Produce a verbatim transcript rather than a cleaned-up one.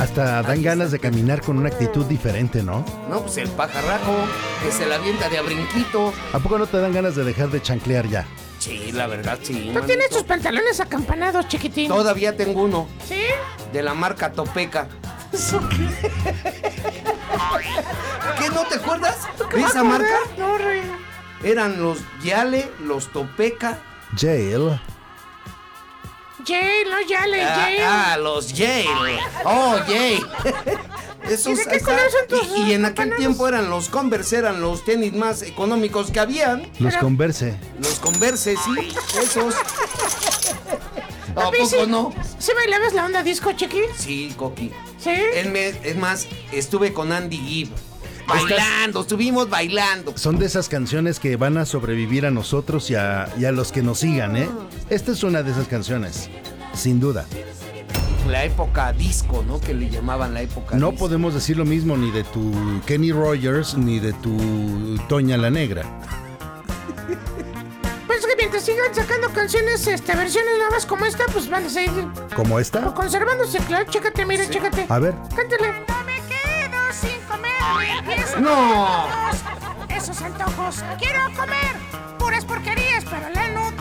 Hasta dan Aquí ganas está. de caminar con una actitud diferente, ¿no? No, pues el pajarraco, que se la avienta de a brinquito. ¿A poco no te dan ganas de dejar de chanclear ya? Sí, la verdad, sí. Tú manito. tienes tus pantalones acampanados, chiquitín. Todavía tengo uno, ¿Sí? de la marca Topeca. ¿Qué, no te acuerdas de esa marca? No, rey. Eran los Yale, los Topeca. Jail. Jay, no, ya le, Ah, Jay. ah, los Yale. Oh, Yale. Esos, ¿Y de qué ahí está. color son tus, y, y en uh, aquel pantalones? tiempo eran los Converse, eran los tenis más económicos que habían. Los Pero- Converse. Los Converse, sí, esos. ¿A Papi, poco sí- no? ¿Sí bailabas la onda disco, chiqui? Sí, Coqui. ¿Sí? Él me- es más, estuve con Andy Gibb. Bailando, estuvimos bailando. Son de esas canciones que van a sobrevivir a nosotros y a, y a los que nos sigan, ¿eh? Esta es una de esas canciones, sin duda. La época disco, ¿no? Que le llamaban la época No disco. podemos decir lo mismo ni de tu Kenny Rogers ni de tu Toña la Negra. Pues que mientras sigan sacando canciones, este, versiones nuevas como esta, pues van a seguir ¿Como esta? conservándose, claro. Chécate, mira, chécate. A ver. Cántale. No me quedo sin comer. Empiezo No. esos antojos. Quiero comer puras porquerías, pero la nutrición